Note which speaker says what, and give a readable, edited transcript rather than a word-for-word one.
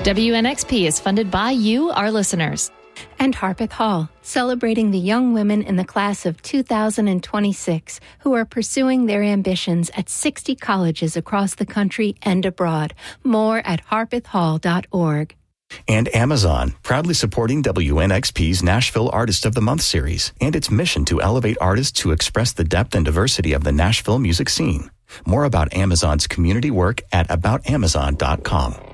Speaker 1: WNXP is funded by you, our listeners.
Speaker 2: And Harpeth Hall, celebrating the young women in the class of 2026 who are pursuing their ambitions at 60 colleges across the country and abroad. More at harpethhall.org.
Speaker 3: And Amazon, proudly supporting WNXP's Nashville Artist of the Month series and its mission to elevate artists to express the depth and diversity of the Nashville music scene. More about Amazon's community work at aboutamazon.com.